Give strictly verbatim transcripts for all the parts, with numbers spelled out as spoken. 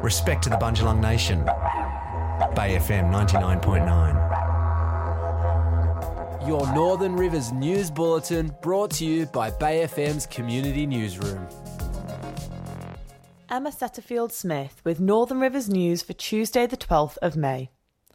Respect to the Bundjalung Nation. Bay F M ninety-nine point nine. Your Northern Rivers News Bulletin brought to you by Bay F M's Community Newsroom. Emma Setterfield-Smith with Northern Rivers News for Tuesday the twelfth of May.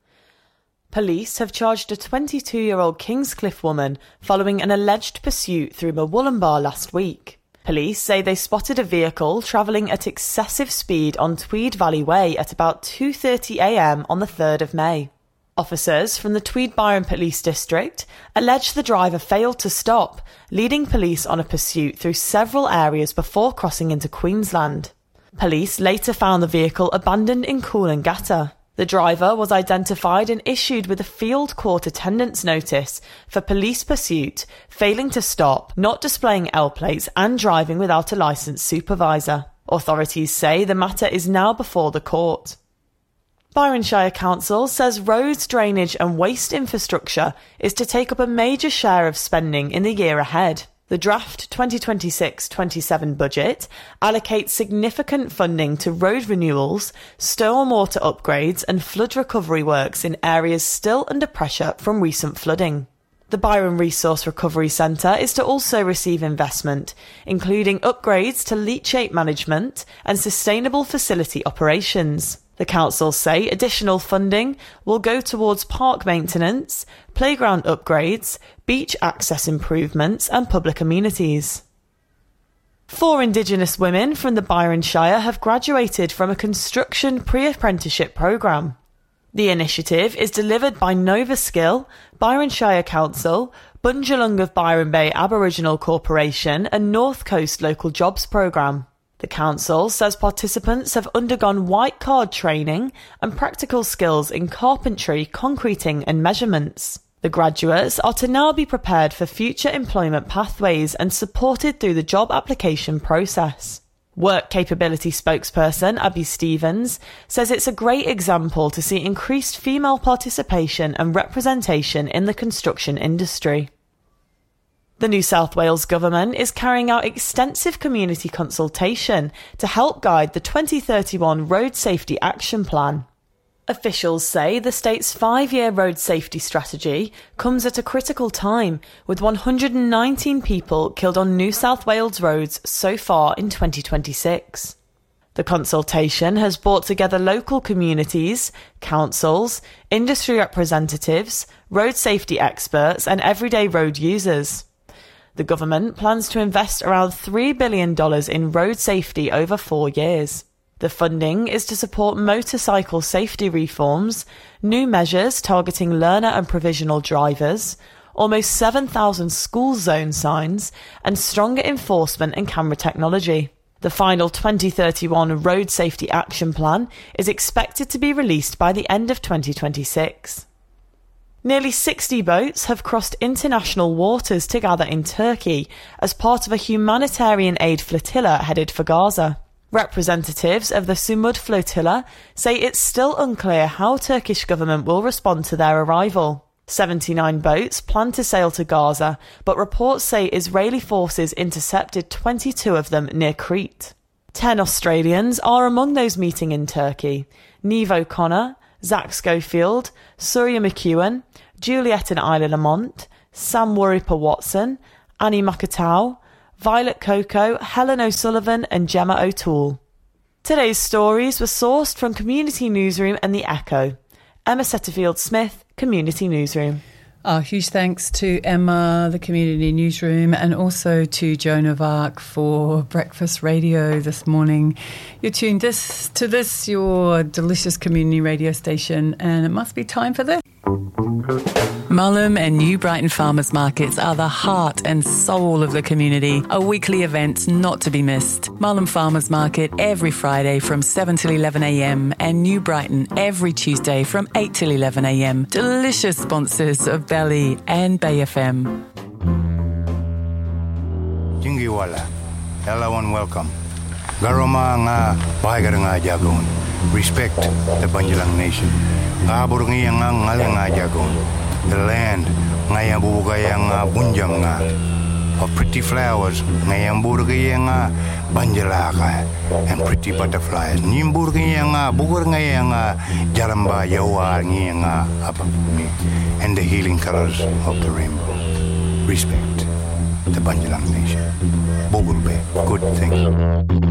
Police have charged a twenty-two-year-old Kingscliff woman following an alleged pursuit through Murwillumbah last week. Police say they spotted a vehicle travelling at excessive speed on Tweed Valley Way at about two thirty a m on the third of May. Officers from the Tweed Byron Police District allege the driver failed to stop, leading police on a pursuit through several areas before crossing into Queensland. Police later found the vehicle abandoned in Coolangatta. The driver was identified and issued with a field court attendance notice for police pursuit, failing to stop, not displaying L plates and driving without a licensed supervisor. Authorities say the matter is now before the court. Byron Shire Council says roads, drainage and waste infrastructure is to take up a major share of spending in the year ahead. The draft twenty twenty-six twenty-seven budget allocates significant funding to road renewals, stormwater upgrades and flood recovery works in areas still under pressure from recent flooding. The Byron Resource Recovery Centre is to also receive investment, including upgrades to leachate management and sustainable facility operations. The council say additional funding will go towards park maintenance, playground upgrades, beach access improvements and public amenities. Four Indigenous women from the Byron Shire have graduated from a construction pre-apprenticeship programme. The initiative is delivered by Nova Skill, Byron Shire Council, Bundjalung of Byron Bay Aboriginal Corporation and North Coast Local Jobs Programme. The council says participants have undergone white card training and practical skills in carpentry, concreting and measurements. The graduates are to now be prepared for future employment pathways and supported through the job application process. Work Capability spokesperson Abby Stevens says it's a great example to see increased female participation and representation in the construction industry. The New South Wales Government is carrying out extensive community consultation to help guide the twenty thirty-one Road Safety Action Plan. Officials say the state's five-year road safety strategy comes at a critical time, with one hundred nineteen people killed on New South Wales roads so far in twenty twenty-six. The consultation has brought together local communities, councils, industry representatives, road safety experts and everyday road users. The government plans to invest around three billion dollars in road safety over four years. The funding is to support motorcycle safety reforms, new measures targeting learner and provisional drivers, almost seven thousand school zone signs, and stronger enforcement and camera technology. The final twenty thirty-one Road Safety Action Plan is expected to be released by the end of twenty twenty-six. Nearly sixty boats have crossed international waters to gather in Turkey as part of a humanitarian aid flotilla headed for Gaza. Representatives of the Sumud flotilla say it's still unclear how Turkish government will respond to their arrival. seventy-nine boats plan to sail to Gaza, but reports say Israeli forces intercepted twenty-two of them near Crete. Ten Australians are among those meeting in Turkey. Neve O'Connor, Zach Schofield, Surya McEwen, Juliet and Isla Lamont, Sam Waripa-Watson, Annie Makatau, Violet Coco, Helen O'Sullivan and Gemma O'Toole. Today's stories were sourced from Community Newsroom and The Echo. Emma Setterfield-Smith, Community Newsroom. Oh, huge thanks to Emma, the Community Newsroom, and also to Joan of Arc for Breakfast Radio this morning. You're tuned this, to this, your delicious community radio station, and it must be time for this. Mullum and New Brighton Farmers Markets are the heart and soul of the community, a weekly event not to be missed. Mullum Farmers Market every Friday from seven till eleven a m and New Brighton every Tuesday from eight till eleven a m. Delicious sponsors of Belly and Bay F M. Jingiwala, hello and welcome. Garoma nga bahagar nga jagon. Respect the Bundjalung Nation. Abur nga nga nga jagon. The land nga bubugay nga bunjang nga. of pretty flowers, ngayang burgaya nga banjalaka, and pretty butterflies. Nim burgaya nga bugur ngaya nga jaramba yawa nga apapumi, and the healing colors of the rainbow. Respect the Banjalang nation. Bogulbe, good thing.